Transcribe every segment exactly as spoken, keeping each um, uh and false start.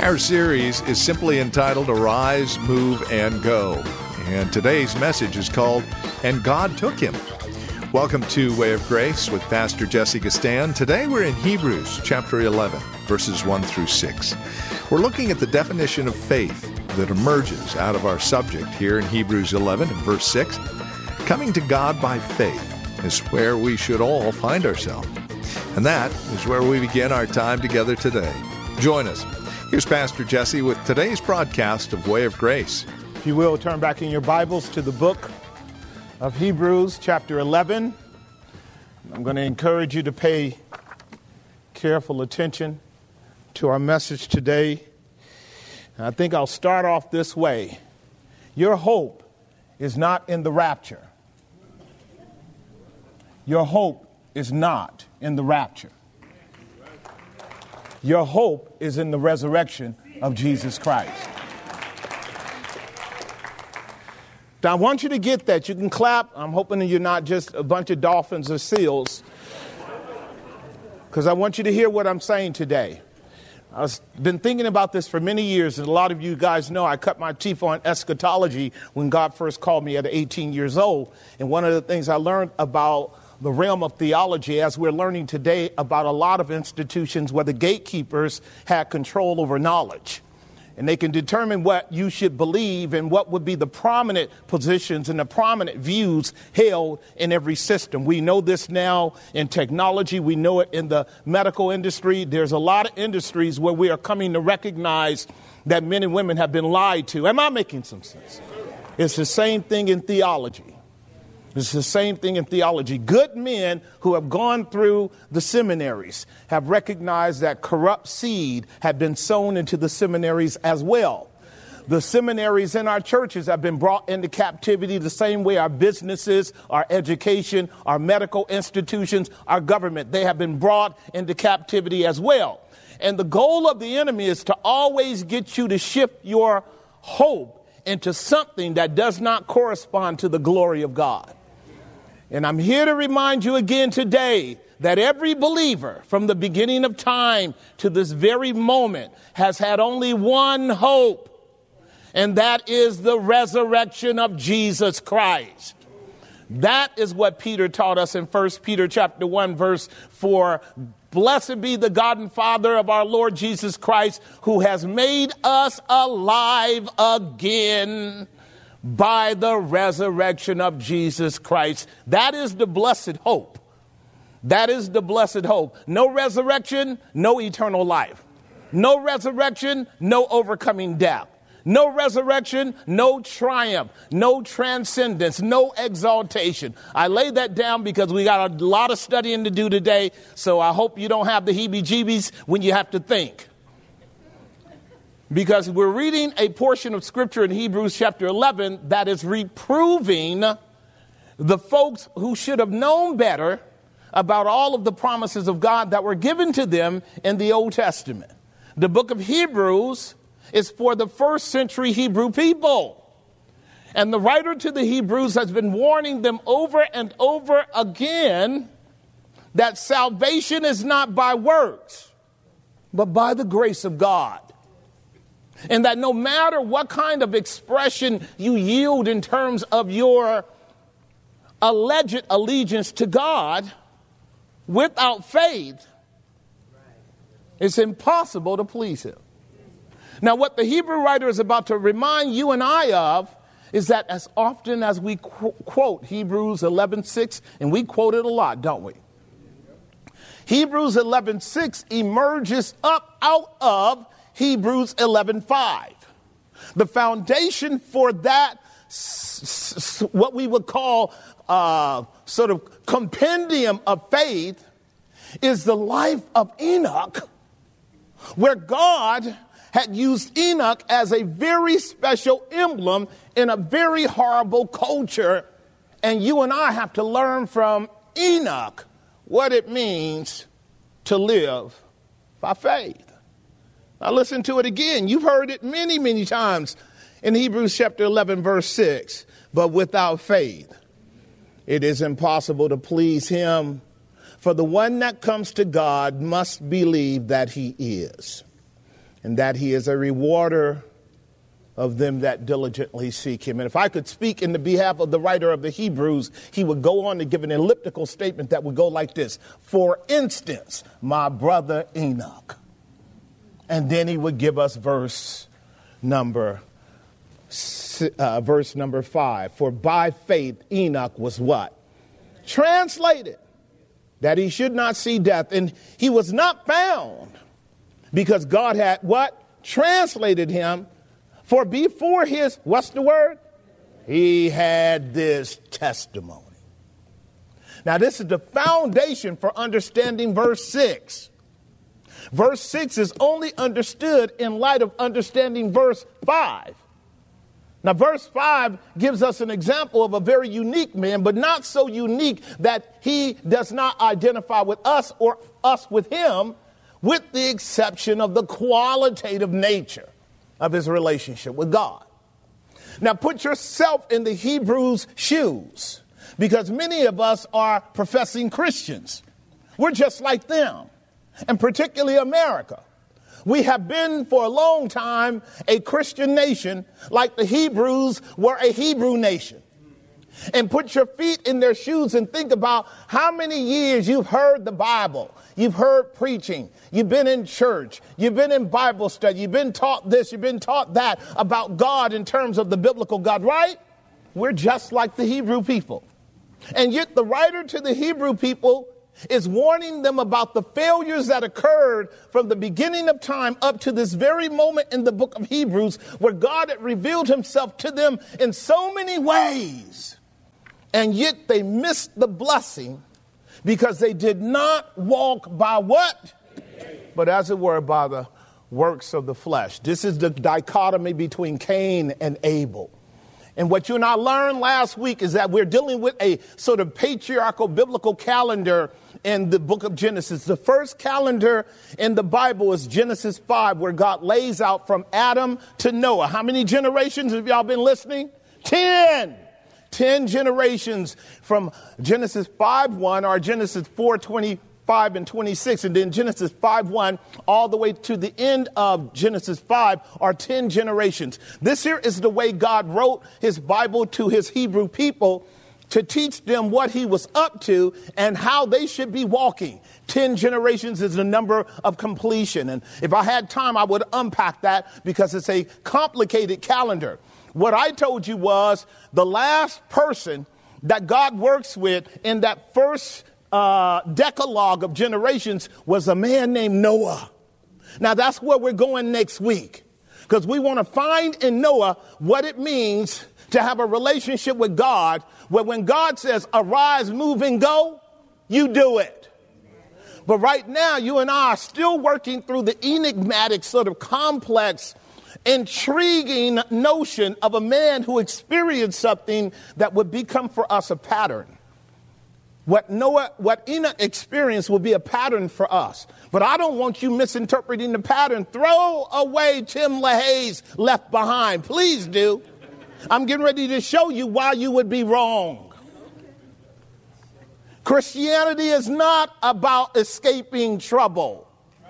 Our series is simply entitled Arise, Move, and Go. And today's message is called, And God Took Him. Welcome to Way of Grace with Pastor Jesse Gastan. Today we're in Hebrews chapter eleven, verses one through six. We're looking at the definition of faith that emerges out of our subject here in Hebrews eleven and verse six. Coming to God by faith is where we should all find ourselves. And that is where we begin our time together today. Join us. Here's Pastor Jesse with today's broadcast of Way of Grace. If you will, turn back in your Bibles to the book of Hebrews, chapter eleven. I'm going to encourage you to pay careful attention to our message today. And I think I'll start off this way. Your hope is not in the rapture. Your hope is not in the rapture. Your hope is in the resurrection of Jesus Christ. Now, I want you to get that. You can clap. I'm hoping that you're not just a bunch of dolphins or seals, because I want you to hear what I'm saying today. I've been thinking about this for many years, and a lot of you guys know I cut my teeth on eschatology when God first called me at eighteen years old. And one of the things I learned about the realm of theology, as we're learning today about a lot of institutions where the gatekeepers had control over knowledge. And they can determine what you should believe and what would be the prominent positions and the prominent views held in every system. We know this now in technology. We know it in the medical industry. There's a lot of industries where we are coming to recognize that men and women have been lied to. Am I making some sense? It's the same thing in theology. It's the same thing in theology. Good men who have gone through the seminaries have recognized that corrupt seed had been sown into the seminaries as well. The seminaries in our churches have been brought into captivity the same way our businesses, our education, our medical institutions, our government, they have been brought into captivity as well. And the goal of the enemy is to always get you to shift your hope into something that does not correspond to the glory of God. And I'm here to remind you again today that every believer from the beginning of time to this very moment has had only one hope, and that is the resurrection of Jesus Christ. That is what Peter taught us in First Peter chapter one, verse four. Blessed be the God and Father of our Lord Jesus Christ, who has made us alive again by the resurrection of Jesus Christ. That is the blessed hope. That is the blessed hope. No resurrection, no eternal life. No resurrection, no overcoming death. No resurrection, no triumph, no transcendence, no exaltation. I lay that down because we got a lot of studying to do today, so I hope you don't have the heebie-jeebies when you have to think. Because we're reading a portion of Scripture in Hebrews chapter eleven that is reproving the folks who should have known better about all of the promises of God that were given to them in the Old Testament. The book of Hebrews is for the first century Hebrew people. And the writer to the Hebrews has been warning them over and over again that salvation is not by works, but by the grace of God. And that no matter what kind of expression you yield in terms of your alleged allegiance to God, without faith, it's impossible to please him. Now, what the Hebrew writer is about to remind you and I of is that as often as we qu- quote Hebrews eleven six, and we quote it a lot, don't we? Hebrews eleven six emerges up out of Hebrews eleven five. The foundation for that, s- s- what we would call uh, sort of compendium of faith, is the life of Enoch, where God had used Enoch as a very special emblem in a very horrible culture. And you and I have to learn from Enoch what it means to live by faith. Now listen to it again. You've heard it many, many times in Hebrews chapter eleven, verse six. But without faith, it is impossible to please him. For the one that comes to God must believe that he is, and that he is a rewarder of them that diligently seek him. And if I could speak in the behalf of the writer of the Hebrews, he would go on to give an elliptical statement that would go like this. For instance, my brother Enoch. And then he would give us verse number uh, verse number five. For by faith Enoch was what? Translated, that he should not see death. And he was not found because God had what? Translated him. For before his, what's the word? He had this testimony. Now, this is the foundation for understanding verse six. Verse six is only understood in light of understanding verse five. Now, verse five gives us an example of a very unique man, but not so unique that he does not identify with us or us with him, with the exception of the qualitative nature of his relationship with God. Now put yourself in the Hebrews' shoes, because many of us are professing Christians. We're just like them, and particularly America. We have been for a long time a Christian nation, like the Hebrews were a Hebrew nation. And put your feet in their shoes and think about how many years you've heard the Bible. You've heard preaching. You've been in church. You've been in Bible study. You've been taught this. You've been taught that about God in terms of the biblical God, right? We're just like the Hebrew people. And yet the writer to the Hebrew people is warning them about the failures that occurred from the beginning of time up to this very moment in the book of Hebrews, where God had revealed himself to them in so many ways. And yet they missed the blessing because they did not walk by what? But as it were, by the works of the flesh. This is the dichotomy between Cain and Abel. And what you and I learned last week is that we're dealing with a sort of patriarchal biblical calendar in the book of Genesis. The first calendar in the Bible is Genesis five, where God lays out from Adam to Noah. How many generations have y'all been listening? Ten. Ten generations from Genesis five one or Genesis four twenty-five and twenty-six, and then Genesis five one all the way to the end of Genesis five are ten generations. This here is the way God wrote his Bible to his Hebrew people to teach them what he was up to and how they should be walking. Ten generations is the number of completion. And if I had time, I would unpack that because it's a complicated calendar. What I told you was the last person that God works with in that first uh, decalogue of generations was a man named Noah. Now, that's where we're going next week, because we want to find in Noah what it means to have a relationship with God, where when God says, arise, move, and go, you do it. But right now, you and I are still working through the enigmatic, sort of complex, intriguing notion of a man who experienced something that would become for us a pattern. What Noah, what Enoch experienced will be a pattern for us. But I don't want you misinterpreting the pattern. Throw away Tim LaHaye's Left Behind. Please do. I'm getting ready to show you why you would be wrong. Christianity is not about escaping trouble.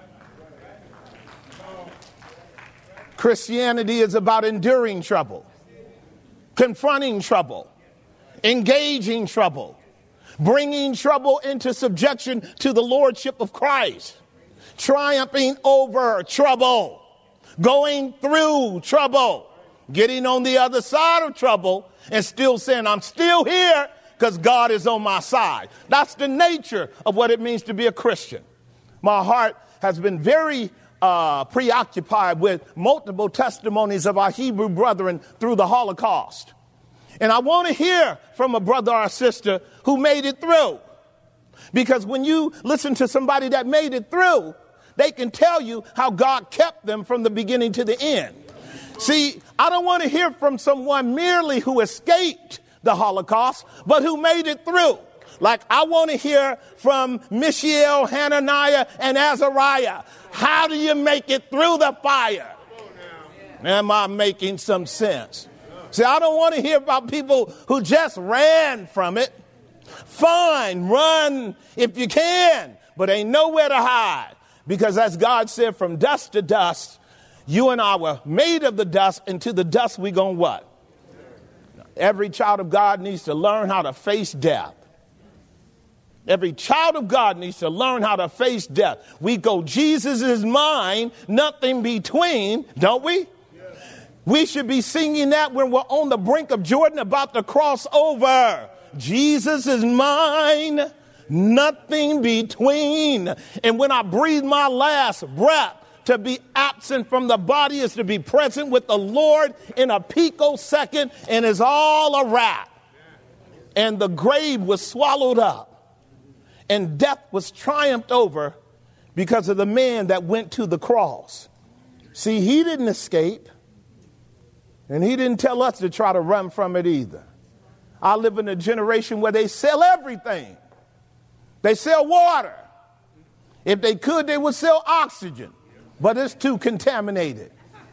Christianity is about enduring trouble, confronting trouble, engaging trouble, bringing trouble into subjection to the lordship of Christ, triumphing over trouble, going through trouble, getting on the other side of trouble and still saying, I'm still here because God is on my side. That's the nature of what it means to be a Christian. My heart has been very Uh, preoccupied with multiple testimonies of our Hebrew brethren through the Holocaust. And I want to hear from a brother or a sister who made it through. Because when you listen to somebody that made it through, they can tell you how God kept them from the beginning to the end. See, I don't want to hear from someone merely who escaped the Holocaust, but who made it through. Like, I want to hear from Mishael, Hananiah, and Azariah. How do you make it through the fire? Am I making some sense? See, I don't want to hear about people who just ran from it. Fine, run if you can, but ain't nowhere to hide. Because as God said, from dust to dust, You and I were made of the dust, and to the dust we going what? Every child of God needs to learn how to face death. Every child of God needs to learn how to face death. We go, Jesus is mine, nothing between, don't we? Yes. We should be singing that when we're on the brink of Jordan about to cross over. Jesus is mine, nothing between. And when I breathe my last breath, to be absent from the body is to be present with the Lord in a picosecond, and it's all a wrap. And the grave was swallowed up. And death was triumphed over because of the man that went to the cross. See, he didn't escape. And he didn't tell us to try to run from it either. I live in a generation where they sell everything. They sell water. If they could, they would sell oxygen. But it's too contaminated.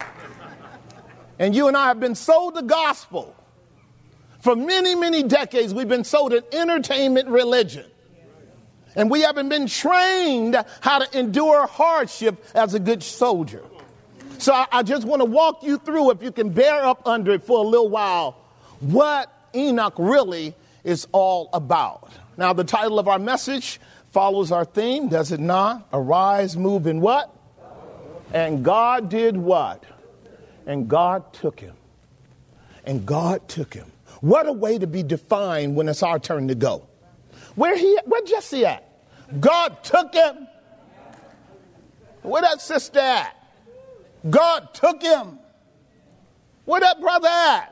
And you and I have been sold the gospel. For many, many decades, we've been sold an entertainment religion. And we haven't been trained how to endure hardship as a good soldier. So I, I just want to walk you through, if you can bear up under it for a little while, what Enoch really is all about. Now, the title of our message follows our theme, does it not? Arise, move, and what? And God did what? And God took him. And God took him. What a way to be defined when it's our turn to go. Where he, where Jesse at? God took him. Where that sister at? God took him. Where that brother at?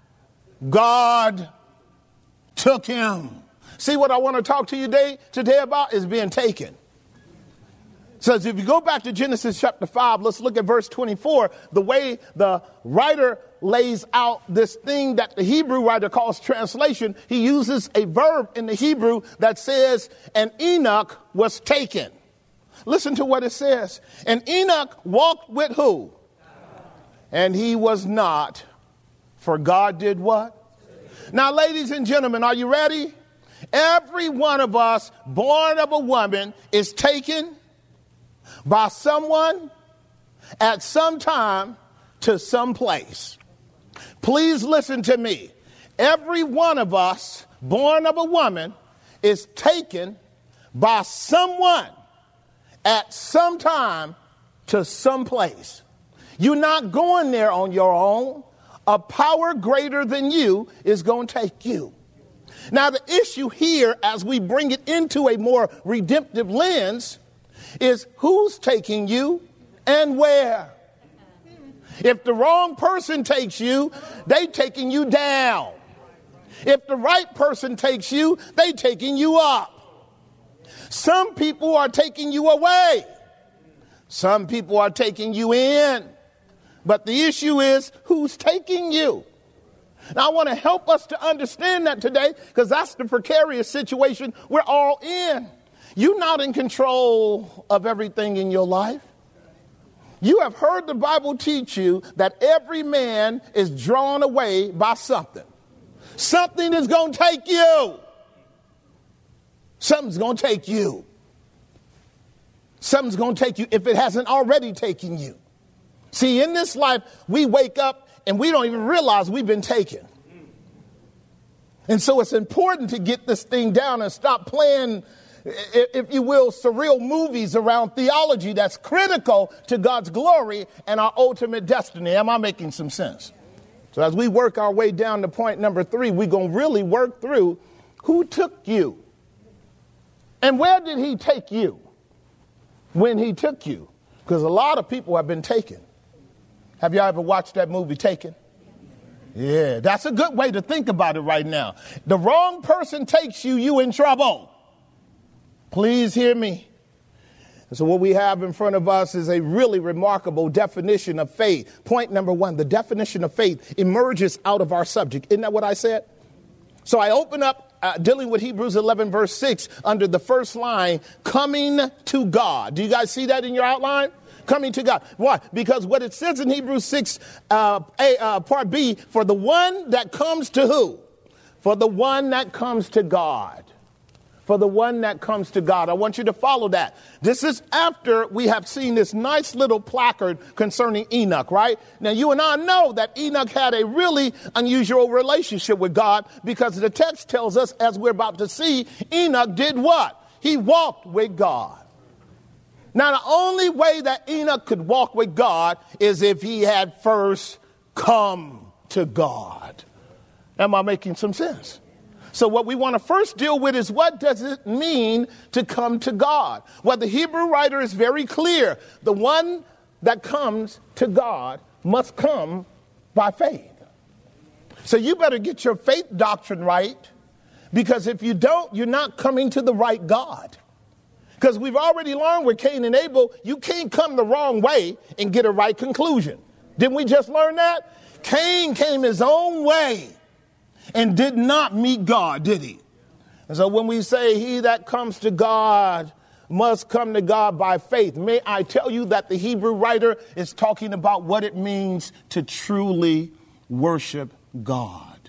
God took him. See, what I want to talk to you today, today about is being taken. So if you go back to Genesis chapter five, let's look at verse twenty-four. The way the writer lays out this thing that the Hebrew writer calls translation, he uses a verb in the Hebrew that says, and Enoch was taken. Listen to what it says. And Enoch walked with who? And he was not, for God did what? Now, ladies and gentlemen, are you ready? Every one of us born of a woman is taken by someone at some time to some place. Please listen to me. Every one of us born of a woman is taken by someone at some time to some place. You're not going there on your own. A power greater than you is going to take you. Now, the issue here, as we bring it into a more redemptive lens, is who's taking you and where. If the wrong person takes you, they taking you down. If the right person takes you, they taking you up. Some people are taking you away. Some people are taking you in. But the issue is who's taking you. Now, I want to help us to understand that today, because that's the precarious situation we're all in. You're not in control of everything in your life. You have heard the Bible teach you that every man is drawn away by something. Something is going to take you. Something's going to take you. Something's going to take you if it hasn't already taken you. See, in this life, we wake up and we don't even realize we've been taken. And so it's important to get this thing down and stop playing, if you will, surreal movies around theology that's critical to God's glory and our ultimate destiny. Am I making some sense? So as we work our way down to point number three, we're going to really work through who took you and where did he take you when he took you? Because a lot of people have been taken. Have y'all ever watched that movie, Taken? Yeah, that's a good way to think about it right now. The wrong person takes you, you in trouble. Please hear me. So what we have in front of us is a really remarkable definition of faith. Point number one, the definition of faith emerges out of our subject. Isn't that what I said? So I open up uh, dealing with Hebrews eleven, verse six, under the first line, coming to God. Do you guys see that in your outline? Coming to God. Why? Because what it says in Hebrews six, uh, a, uh, part B, for the one that comes to who? For the one that comes to God. for the one that comes to God. I want you to follow that. This is after we have seen this nice little placard concerning Enoch, right? Now, you and I know that Enoch had a really unusual relationship with God, because the text tells us, as we're about to see, Enoch did what? He walked with God. Now, the only way that Enoch could walk with God is if he had first come to God. Am I making some sense? So what we want to first deal with is, what does it mean to come to God? Well, the Hebrew writer is very clear. The one that comes to God must come by faith. So you better get your faith doctrine right, because if you don't, you're not coming to the right God. Because we've already learned with Cain and Abel, you can't come the wrong way and get a right conclusion. Didn't we just learn that? Cain came his own way and did not meet God, did he? And so when we say he that comes to God must come to God by faith, may I tell you that the Hebrew writer is talking about what it means to truly worship God.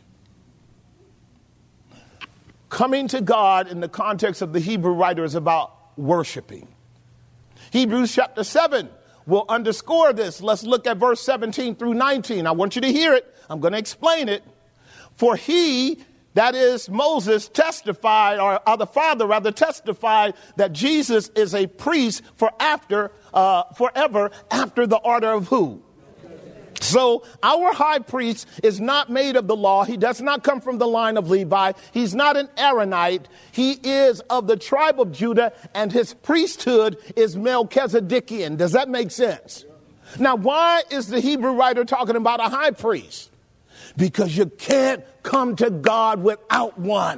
Coming to God in the context of the Hebrew writer is about worshiping. Hebrews chapter seven will underscore this. Let's look at verse seventeen through nineteen. I want you to hear it. I'm going to explain it. For he, that is Moses, testified, or, or the Father rather testified, that Jesus is a priest for after, uh, forever after the order of who? So our high priest is not made of the law. He does not come from the line of Levi. He's not an Aaronite. He is of the tribe of Judah, and his priesthood is Melchizedekian. Does that make sense? Now, why is the Hebrew writer talking about a high priest? Because you can't come to God without one.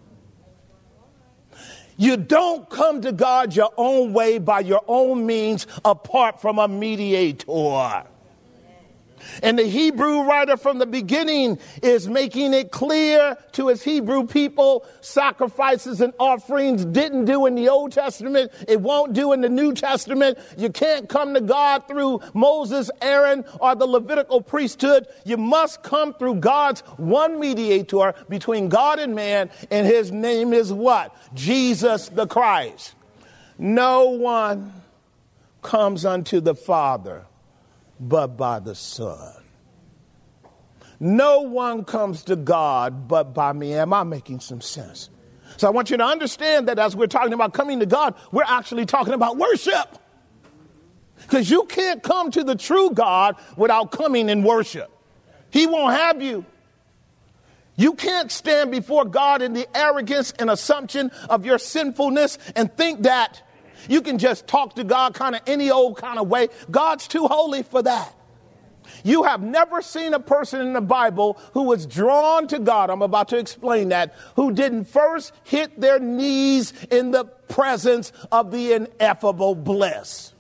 You don't come to God your own way by your own means apart from a mediator. And the Hebrew writer from the beginning is making it clear to his Hebrew people, sacrifices and offerings didn't do in the Old Testament. It won't do in the New Testament. You can't come to God through Moses, Aaron, or the Levitical priesthood. You must come through God's one mediator between God and man, and his name is what? Jesus the Christ. No one comes unto the Father but by the Son. No one comes to God but by me. Am I making some sense? So I want you to understand that as we're talking about coming to God, we're actually talking about worship. Because you can't come to the true God without coming in worship. He won't have you. You can't stand before God in the arrogance and assumption of your sinfulness and think that you can just talk to God kind of any old kind of way. God's too holy for that. You have never seen a person in the Bible who was drawn to God, I'm about to explain that, who didn't first hit their knees in the presence of the ineffable bliss.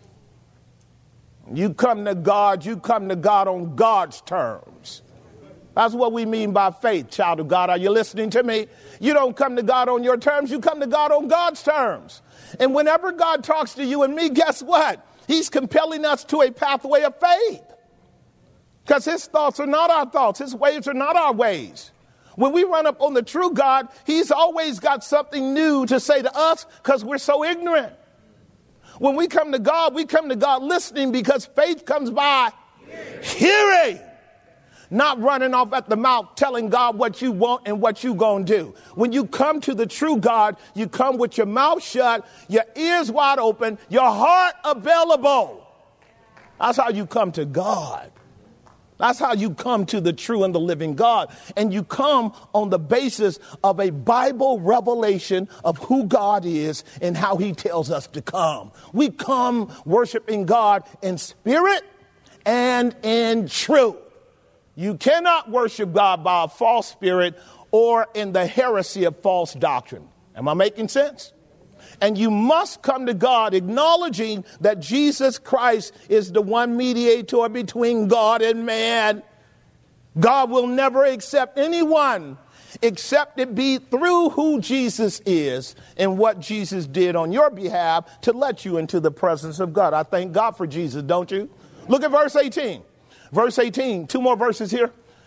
You come to God, you come to God on God's terms. That's what we mean by faith, child of God. Are you listening to me? You don't come to God on your terms, you come to God on God's terms. And whenever God talks to you and me, guess what? He's compelling us to a pathway of faith. Because his thoughts are not our thoughts. His ways are not our ways. When we run up on the true God, he's always got something new to say to us because we're so ignorant. When we come to God, we come to God listening, because faith comes by hearing. Not running off at the mouth telling God what you want and what you gonna do. When you come to the true God, you come with your mouth shut, your ears wide open, your heart available. That's how you come to God. That's how you come to the true and the living God. And you come on the basis of a Bible revelation of who God is and how he tells us to come. We come worshiping God in spirit and in truth. You cannot worship God by a false spirit or in the heresy of false doctrine. Am I making sense? And you must come to God acknowledging that Jesus Christ is the one mediator between God and man. God will never accept anyone except it be through who Jesus is and what Jesus did on your behalf to let you into the presence of God. I thank God for Jesus, don't you? Look at verse eighteen. Verse eighteen, two more verses here.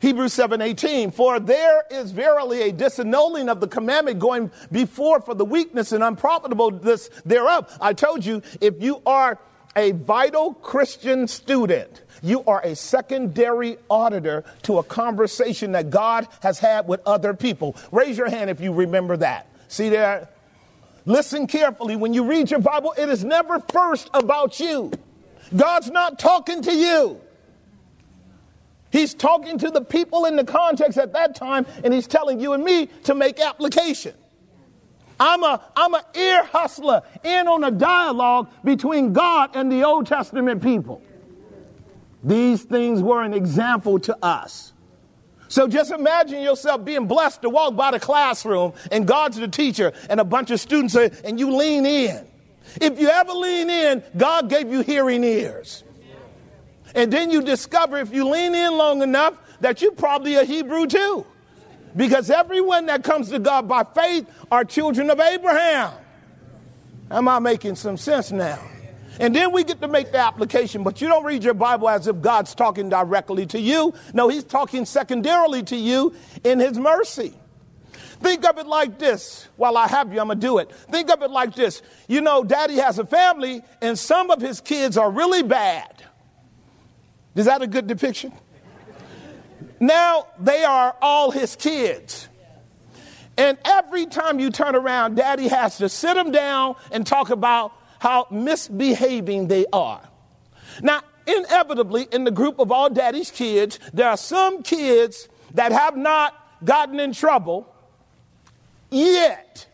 Hebrews seven eighteen, for there is verily a disannulling of the commandment going before for the weakness and unprofitableness thereof. I told you, if you are a vital Christian student, you are a secondary auditor to a conversation that God has had with other people. Raise your hand if you remember that. See there? Listen carefully. When you read your Bible, it is never first about you. God's not talking to you. He's talking to the people in the context at that time, and he's telling you and me to make application. I'm a, I'm an ear hustler in on a dialogue between God and the Old Testament people. These things were an example to us. So just imagine yourself being blessed to walk by the classroom, and God's the teacher, and a bunch of students are, and you lean in. If you ever lean in, God gave you hearing ears. And then you discover, if you lean in long enough, that you're probably a Hebrew too. Because everyone that comes to God by faith are children of Abraham. Am I making some sense now? And then we get to make the application, but you don't read your Bible as if God's talking directly to you. No, he's talking secondarily to you in his mercy. Think of it like this. While I have you, I'm going to do it. Think of it like this. You know, daddy has a family, and some of his kids are really bad. Is that a good depiction? Now they are all his kids. And every time you turn around, daddy has to sit them down and talk about how misbehaving they are. Now, inevitably, in the group of all daddy's kids, there are some kids that have not gotten in trouble yet.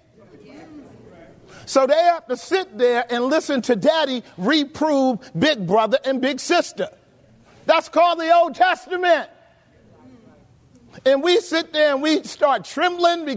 So they have to sit there and listen to daddy reprove big brother and big sister. That's called the Old Testament. And we sit there and we start trembling